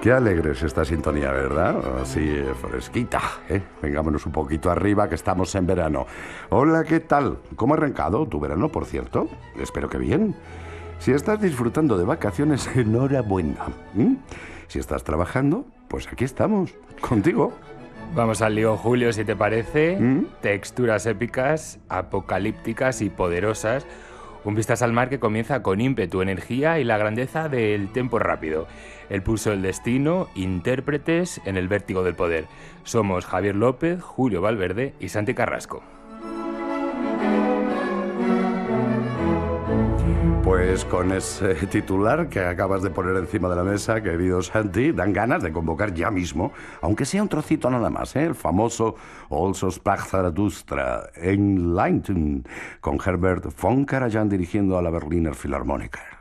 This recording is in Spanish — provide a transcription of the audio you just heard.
Qué alegre es esta sintonía, ¿verdad? Así, fresquita, ¿eh? Vengámonos un poquito arriba, que estamos en verano. Hola, ¿qué tal? ¿Cómo ha arrancado tu verano, por cierto? Espero que bien. Si estás disfrutando de vacaciones, enhorabuena. Si estás trabajando, pues aquí estamos, contigo. Vamos al lío, Julio, si te parece. Texturas épicas, apocalípticas y poderosas. Un vistas al mar que comienza con ímpetu, energía y la grandeza del tempo rápido. El pulso del destino, intérpretes en el vértigo del poder. Somos Javier López, Julio Valverde y Santi Carrasco. Pues con ese titular que acabas de poner encima de la mesa, querido Santi, dan ganas de convocar ya mismo, aunque sea un trocito nada más, el famoso Also sprach Zarathustra en Leiden, con Herbert von Karajan dirigiendo a la Berliner Philharmoniker.